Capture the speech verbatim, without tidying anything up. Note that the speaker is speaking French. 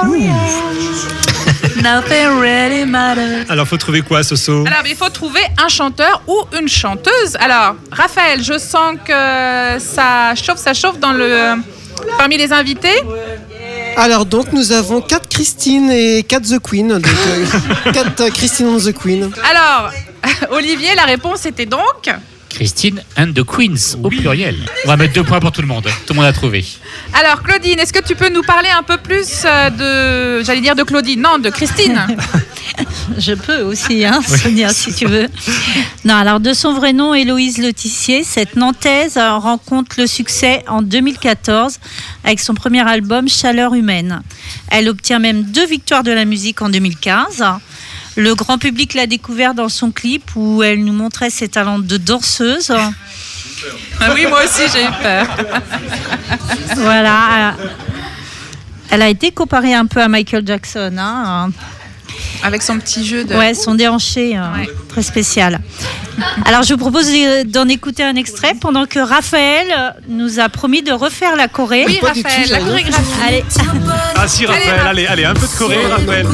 Nothing really matters. Alors, faut trouver quoi, Soso? Alors, il faut trouver un chanteur ou une chanteuse. Alors, Raphaël, je sens que ça chauffe, ça chauffe dans le... parmi les invités. Alors donc nous avons quatre Christine et quatre The Queen. Donc euh, quatre euh, Christine and the Queen. Alors, Olivier, la réponse était donc Christine and the Queens, au pluriel. On va mettre deux points pour tout le monde. Tout le monde a trouvé. Alors, Claudine, est-ce que tu peux nous parler un peu plus de... J'allais dire de Claudine, non, de Christine. Je peux aussi, hein, Sonia, si tu veux. Non, alors de son vrai nom, Héloïse Letissier, cette Nantaise rencontre le succès en deux mille quatorze avec son premier album Chaleur humaine. Elle obtient même deux victoires de la musique en deux mille quinze. Le grand public l'a découvert dans son clip où elle nous montrait ses talents de danseuse. Ah oui, moi aussi j'ai eu peur. Voilà. Elle a été comparée un peu à Michael Jackson, hein. Avec son petit jeu de... Ouais, son déhanché, euh, ouais. Très spécial. Alors, je vous propose d'en écouter un extrait pendant que Raphaël nous a promis de refaire la choré. Oui, Raphaël, la chorégraphie. Allez. Ah si, Raphaël, allez, allez, un peu de choré, Raphaël.